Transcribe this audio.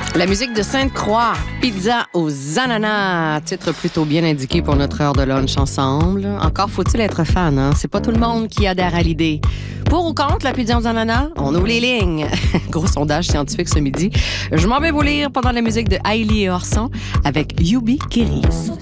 La musique de Sainte-Croix, Pizza aux ananas, titre plutôt bien indiqué pour notre heure de lunch ensemble. Encore faut-il être fan, hein? C'est pas tout le monde qui adhère à l'idée. Pour ou contre la pizza aux ananas? On ouvre les lignes. Gros sondage scientifique ce midi. Je m'en vais vous lire pendant la musique de Hailey et Orson avec Yubi Kiris.